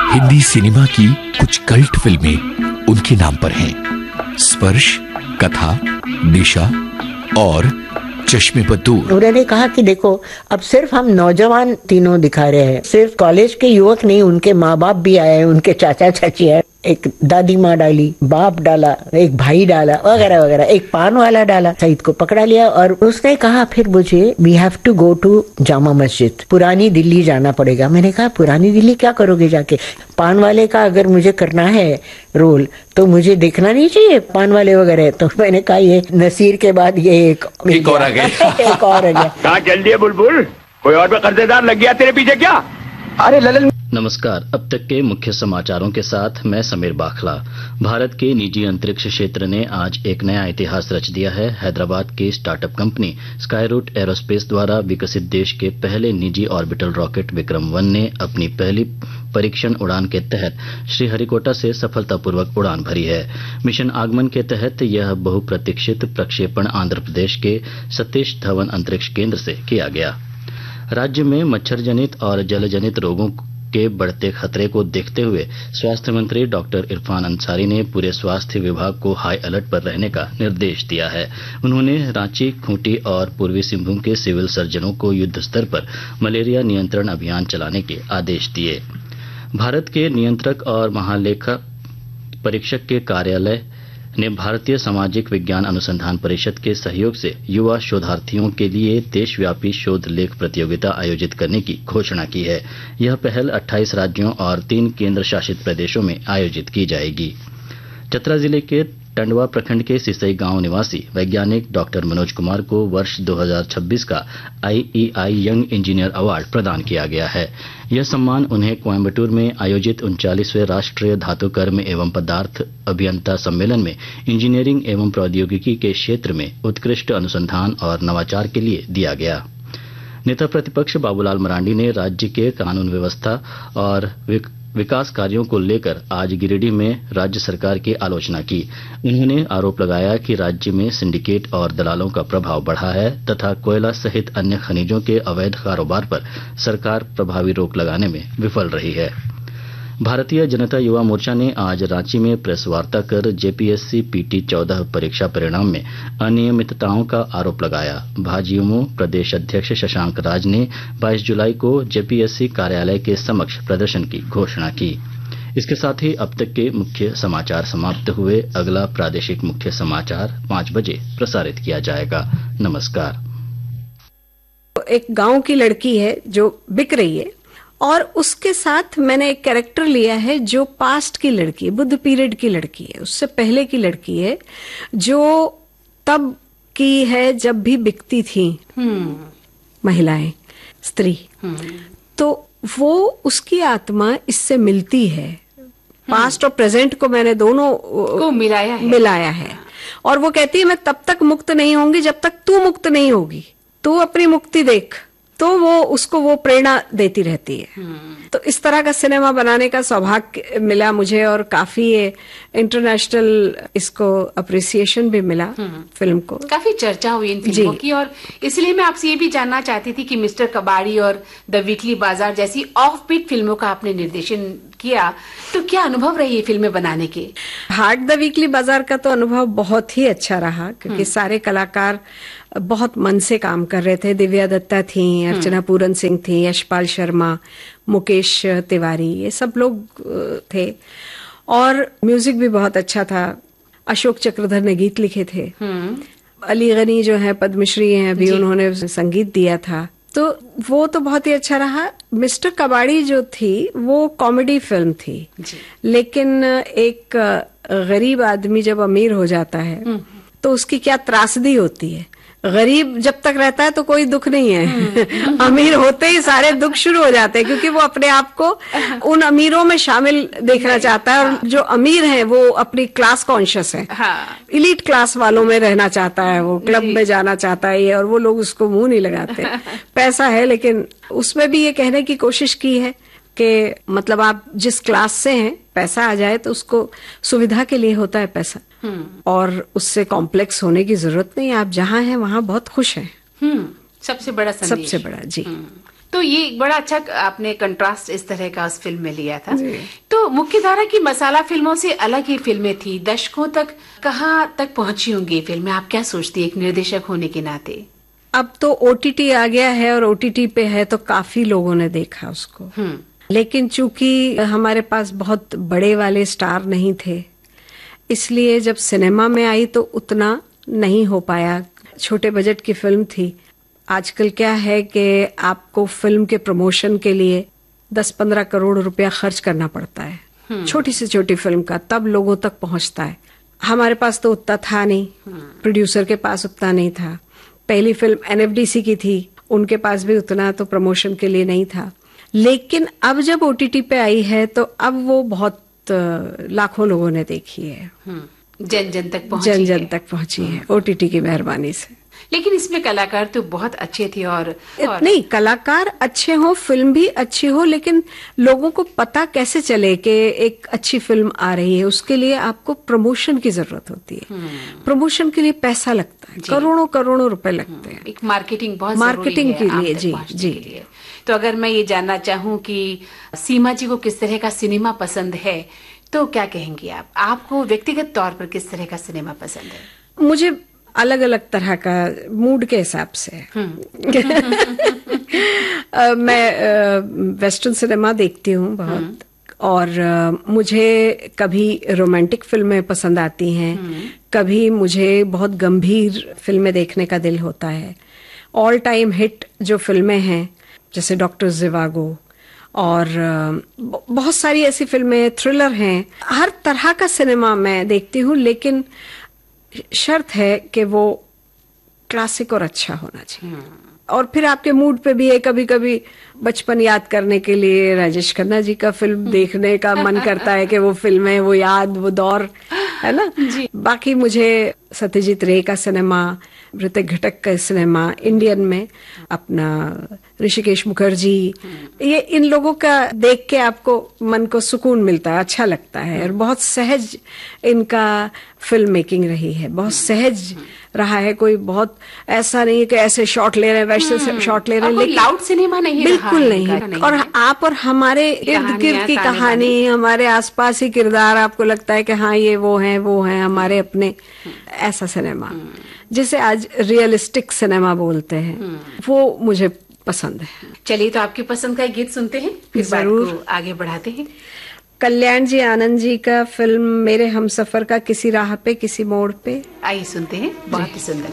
Hindi cinema की कुछ cult फिल्में उनके नाम पर हैं। स्पर्श, कथा, दिशा और चश्मे पर दूर। उन्होंने कहा कि देखो, अब सिर्फ हम नौजवान तीनों दिखा रहे हैं, सिर्फ कॉलेज के युवक नहीं, उनके माँ बाप भी आए, उनके चाचा चाची आए, एक दादी माँ डाली, बाप डाला, एक भाई डाला, वगैरह वगैरह, एक पान वाला डाला। सईद को पकड़ा लिया और उसने कहा फिर मुझे we have to go to Jama Masjid, पुरानी दिल्ली जाना पड़ेगा। मैंने कहा पुरानी दिल्ली क्या करोगे जाके? पान वाले का अगर मुझे करना है रोल तो मुझे देखना नहीं चाहिए पान वाले वगैरह। तो मैंने कहा ये नसीर के बाद ये एक और आ गया। एक और आ गया। कहाँ चल दिए बुलबुल? कोई और भी कर्जेदार लग गया तेरे पीछे क्या? अरे ललन। नमस्कार। अब तक के मुख्य समाचारों के साथ मैं समीर बाखला। भारत के निजी अंतरिक्ष क्षेत्र ने आज एक नया इतिहास रच दिया है। हैदराबाद की स्टार्टअप कंपनी स्काईरूट एरोस्पेस द्वारा विकसित देश के पहले निजी ऑर्बिटल रॉकेट विक्रम-1 ने अपनी पहली परीक्षण उड़ान के तहत श्रीहरिकोटा से सफलतापूर्वक उड़ान भरी है। मिशन आगमन के तहत यह बहुप्रतीक्षित प्रक्षेपण आंध्र प्रदेश के सतीश धवन अंतरिक्ष केंद्र से किया गया। राज्य में मच्छर जनित और जल जनित रोगों के बढ़ते खतरे को देखते हुए स्वास्थ्य मंत्री डॉक्टर इरफान अंसारी ने पूरे स्वास्थ्य विभाग को हाई अलर्ट पर रहने का निर्देश दिया है। उन्होंने रांची, खूंटी और पूर्वी सिंहभूम के सिविल सर्जनों को युद्ध स्तर पर मलेरिया नियंत्रण अभियान चलाने के आदेश दिए। भारत के नियंत्रक और महालेखा परीक्षक के कार्यालय ने भारतीय सामाजिक विज्ञान अनुसंधान परिषद के सहयोग से युवा शोधार्थियों के लिए देशव्यापी शोध लेख प्रतियोगिता आयोजित करने की घोषणा की है। यह पहल 28 राज्यों और 3 केंद्र शासित प्रदेशों में आयोजित की जाएगी। चतरा जिले के टंडवा प्रखंड के सिसई गांव निवासी वैज्ञानिक डॉक्टर मनोज कुमार को वर्ष 2026 का IEI यंग इंजीनियर अवार्ड प्रदान किया गया है। यह सम्मान उन्हें कोयम्बटूर में आयोजित 39वें राष्ट्रीय धातुकर्म एवं पदार्थ अभियंता सम्मेलन में इंजीनियरिंग एवं प्रौद्योगिकी के क्षेत्र में उत्कृष्ट अनुसंधान और नवाचार के लिए दिया गया। नेता प्रतिपक्ष बाबूलाल मरांडी ने राज्य के कानून व्यवस्था और विकास कार्यों को लेकर आज गिरिडीह में राज्य सरकार की आलोचना की। उन्होंने आरोप लगाया कि राज्य में सिंडिकेट और दलालों का प्रभाव बढ़ा है तथा कोयला सहित अन्य खनिजों के अवैध कारोबार पर सरकार प्रभावी रोक लगाने में विफल रही है। भारतीय जनता युवा मोर्चा ने आज रांची में प्रेस वार्ता कर JPSC PT 14 परीक्षा परिणाम में अनियमितताओं का आरोप लगाया। भाजयुमो प्रदेश अध्यक्ष शशांक राज ने 22 जुलाई को JPSC कार्यालय के समक्ष प्रदर्शन की घोषणा की। इसके साथ ही अब तक के मुख्य समाचार समाप्त हुए। अगला प्रादेशिक मुख्य समाचार 5 बजे प्रसारित किया जाएगा। नमस्कार। एक गांव की लड़की है जो बिक रही है और उसके साथ मैंने एक कैरेक्टर लिया है जो पास्ट की लड़की है, बुद्ध पीरियड की लड़की है, उससे पहले की लड़की है जो तब की है जब भी बिकती थी महिलाएं, स्त्री। तो वो उसकी आत्मा इससे मिलती है। पास्ट और प्रेजेंट को मैंने दोनों को मिलाया है और वो कहती है मैं तब तक मुक्त नहीं होंगी जब तक तू मुक्त नहीं होगी, तू अपनी मुक्ति देख। तो वो उसको वो प्रेरणा देती रहती है। तो इस तरह का सिनेमा बनाने का सौभाग्य मिला मुझे और काफी इंटरनेशनल इसको अप्रिसिएशन भी मिला फिल्म को। काफी चर्चा हुई इन फिल्मों की और इसलिए मैं आपसे ये भी जानना चाहती थी कि मिस्टर कबाड़ी और द वीकली बाजार जैसी ऑफ बीट फिल्मों का आपने निर्देशन किया, तो क्या अनुभव रही है फिल्में बनाने के? हार्ट द वीकली बाजार का तो अनुभव बहुत ही अच्छा रहा क्योंकि सारे कलाकार बहुत मन से काम कर रहे थे। दिव्या दत्ता थी, अर्चना पूरन सिंह थी, यशपाल शर्मा, मुकेश तिवारी, ये सब लोग थे और म्यूजिक भी बहुत अच्छा था। अशोक चक्रधर ने गीत लिखे थे। अली गनी जो है पद्मश्री हैं अभी, उन्होंने संगीत दिया था। तो वो तो बहुत ही अच्छा रहा। मिस्टर कबाड़ी जो थी वो कॉमेडी फिल्म थी, लेकिन एक गरीब आदमी जब अमीर हो जाता है तो उसकी क्या त्रासदी होती है। गरीब जब तक रहता है तो कोई दुख नहीं है, अमीर होते ही सारे दुख शुरू हो जाते हैं क्योंकि वो अपने आप को उन अमीरों में शामिल देखना चाहता है और जो अमीर है वो अपनी क्लास कॉन्शियस है। इलीट क्लास वालों में रहना चाहता है, वो क्लब में जाना चाहता है और वो लोग उसको मुंह नहीं लगाते। पैसा है लेकिन उसमें भी ये कहने की कोशिश की है कि मतलब आप जिस क्लास से हैं पैसा आ जाए तो उसको सुविधा के लिए होता है पैसा और उससे कॉम्प्लेक्स होने की जरूरत नहीं। आप जहाँ हैं वहाँ बहुत खुश हैं। सबसे बड़ा संदेश। सबसे बड़ा जी। तो ये बड़ा अच्छा आपने कंट्रास्ट इस तरह का उस फिल्म में लिया था। तो मुख्य धारा की मसाला फिल्मों से अलग ही फिल्में थी, दशकों तक कहाँ तक पहुंची होंगी ये फिल्में, आप क्या सोचती है एक निर्देशक होने के नाते? अब तो OTT आ गया है और OTT पे है तो काफी लोगों ने देखा उसको, लेकिन चूंकि हमारे पास बहुत बड़े वाले स्टार नहीं थे, इसलिए जब सिनेमा में आई तो उतना नहीं हो पाया। छोटे बजट की फिल्म थी। आजकल क्या है कि आपको फिल्म के प्रमोशन के लिए 10-15 करोड़ रुपया खर्च करना पड़ता है, छोटी से छोटी फिल्म का, तब लोगों तक पहुंचता है। हमारे पास तो उतना था नहीं, प्रोड्यूसर के पास उतना नहीं था। पहली फिल्म NFDC की थी, उनके पास भी उतना तो प्रमोशन के लिए नहीं था। लेकिन अब जब OTT पे आई है तो अब वो बहुत लाखों लोगों ने देखी है, जन जन तक पहुंची है OTT की मेहरबानी से। लेकिन इसमें कलाकार तो बहुत अच्छे थे और नहीं, कलाकार अच्छे हो, फिल्म भी अच्छी हो, लेकिन लोगों को पता कैसे चले कि एक अच्छी फिल्म आ रही है, उसके लिए आपको प्रमोशन की जरूरत होती है। प्रमोशन के लिए पैसा लगता है, करोड़ों रुपए लगते हैं। एक मार्केटिंग बहुत मार्केटिंग के लिए जी। तो अगर मैं ये जानना चाहूँ कि सीमा जी को किस तरह का सिनेमा पसंद है, तो क्या कहेंगी आप? आपको व्यक्तिगत तौर पर किस तरह का सिनेमा पसंद है? मुझे अलग अलग तरह का, मूड के हिसाब से मैं वेस्टर्न सिनेमा देखती हूँ बहुत, और मुझे कभी रोमांटिक फिल्में पसंद आती हैं, कभी मुझे बहुत गंभीर फिल्में देखने का दिल होता है। ऑल टाइम हिट जो फिल्में हैं जैसे डॉक्टर ज़िवागो और बहुत सारी ऐसी फिल्में, थ्रिलर हैं, हर तरह का सिनेमा मैं देखती हूँ, लेकिन शर्त है कि वो क्लासिक और अच्छा होना चाहिए। और फिर आपके मूड पे भी है, कभी कभी बचपन याद करने के लिए राजेश खन्ना जी का फिल्म देखने का मन करता है कि वो फिल्में, वो याद, वो दौर है ना। बाकी मुझे सत्यजीत रे का सिनेमा, ऋतिक घटक का सिनेमा, इंडियन में अपना ऋषिकेश मुखर्जी, ये इन लोगों का देख के आपको मन को सुकून मिलता है, अच्छा लगता है। और बहुत सहज इनका फिल्म मेकिंग रही है, बहुत सहज रहा है। कोई बहुत ऐसा नहीं है कि ऐसे शॉट ले रहे हैं, वैसे शॉट ले रहे हैं, लेकिन लाउड सिनेमा नहीं, बिल्कुल नहीं। और आप और हमारे इर्द गिर्द की कहानी, हमारे आसपास ही किरदार, आपको लगता है कि हाँ ये वो हैं हमारे अपने, ऐसा सिनेमा जिसे आज रियलिस्टिक सिनेमा बोलते हैं, वो मुझे पसंद है। चलिए, तो आपकी पसंद का एक गीत सुनते हैं, फिर जरूर बात को आगे बढ़ाते हैं। कल्याण जी आनंद जी का फिल्म मेरे हमसफर का किसी राह पे किसी मोड़ पे, आइए सुनते हैं, बहुत ही सुंदर।